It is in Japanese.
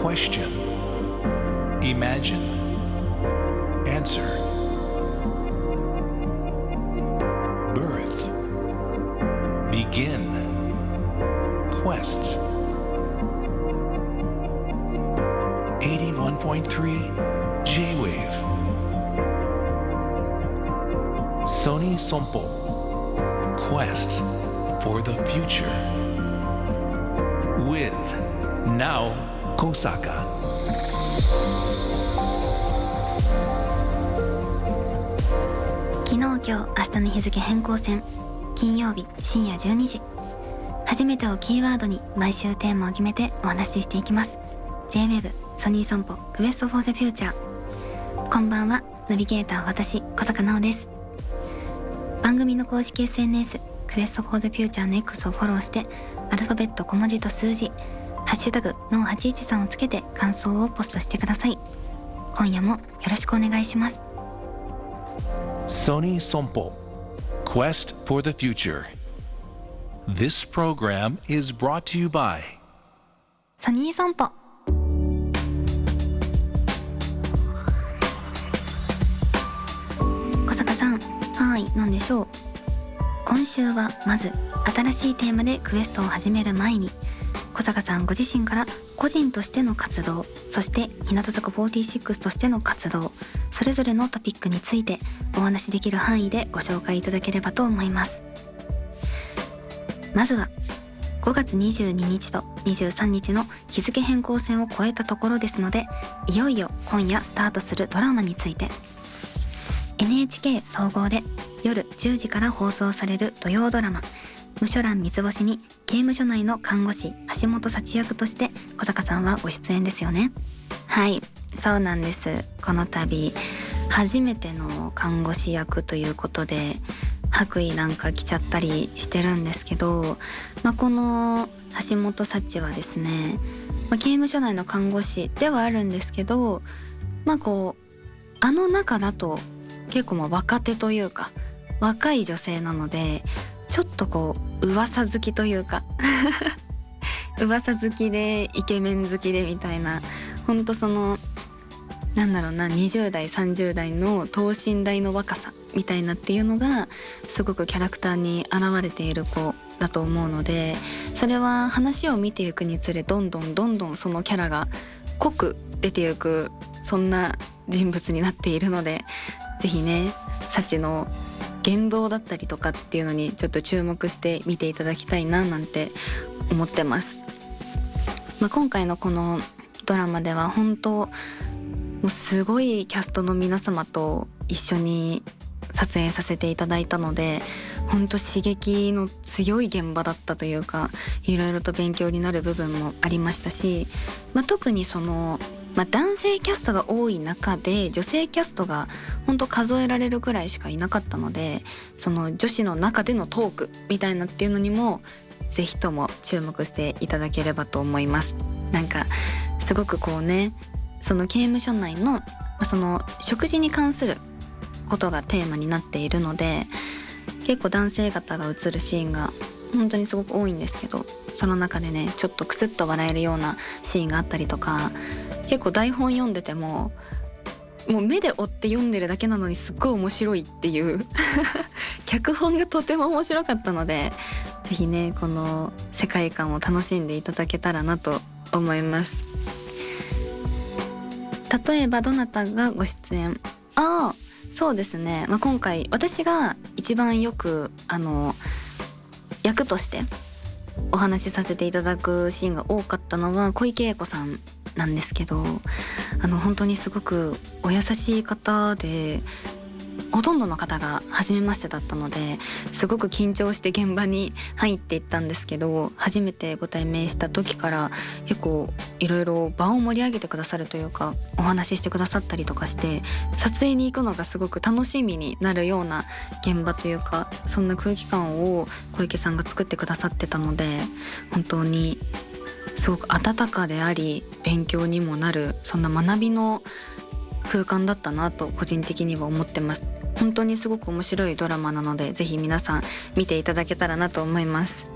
Question. Imagine. Answer. Birth. Begin. Quest. 81.3 J-Wave. Sony Sompo. Quest for the future. With Nao Kosaka. 昨日今日明日の日付変更線、金曜日深夜12時。初めてをキーワードに毎週テーマを決めてお話ししていきます。 J-Wave ソニーソンポクエストフォーザフューチャー。こんばんは、ナビゲーター私小坂直です。番組の公式 SNS クエストフォーザフューチャーの X をフォローして、アルファベット小文字と数字ハッシュタグの813をつけて感想をポストしてください。今夜もよろしくお願いします。 Sony Sompo Quest for the Future. This program is brought to you by ソニーソンポ。小坂さん、はい、何でしょう。今週はまず新しいテーマでクエストを始める前に、小坂さんご自身から個人としての活動、そして日向坂46としての活動、それぞれのトピックについてお話しできる範囲でご紹介いただければと思います。まずは5月22日と23日の日付変更線を超えたところですので、いよいよ今夜スタートするドラマについて。 NHK 総合で夜10時から放送される土曜ドラマ、無所欄三つ星に刑務所内の看護師橋本幸役として小坂さんはご出演ですよね。はい、そうなんです。この度初めての看護師役ということで白衣なんか着ちゃったりしてるんですけど、この橋本幸はですね、刑務所内の看護師ではあるんですけど、あの中だと結構若手というか若い女性なので、ちょっと噂好きというか噂好きでイケメン好きでみたいな、ほんとその20代30代の等身大の若さみたいなっていうのがすごくキャラクターに現れている子だと思うので、それは話を見ていくにつれどんどんそのキャラが濃く出ていく、そんな人物になっているので、ぜひね、幸の言動だったりとかっていうのにちょっと注目して見ていただきたいななんて思ってます。今回のこのドラマでは本当もうすごいキャストの皆様と一緒に撮影させていただいたので、本当刺激の強い現場だったというか、いろいろと勉強になる部分もありましたし、特にその男性キャストが多い中で女性キャストが本当数えられるくらいしかいなかったので、その女子の中でのトークみたいなっていうのにもぜひとも注目していただければと思います。すごくその刑務所内のその食事に関することがテーマになっているので、結構男性方が映るシーンが本当にすごく多いんですけど、その中でね、ちょっとクスッと笑えるようなシーンがあったりとか、結構台本読んでてもう目で追って読んでるだけなのにすっごい面白いっていう脚本がとても面白かったので、ぜひね、この世界観を楽しんでいただけたらなと思います。例えばどなたがご出演？そうですね、今回私が一番よく役としてお話しさせていただくシーンが多かったのは小池栄子さんなんですけど、本当にすごくお優しい方で、ほとんどの方が初めましてだったので、すごく緊張して現場に入っていったんですけど、初めてご対面した時から結構いろいろ場を盛り上げてくださるというか、お話ししてくださったりとかして、撮影に行くのがすごく楽しみになるような現場というか、そんな空気感を小池さんが作ってくださってたので、本当にすごく温かであり勉強にもなる、そんな学びの空間だったなと個人的には思ってます。本当にすごく面白いドラマなので、ぜひ皆さん見ていただけたらなと思います。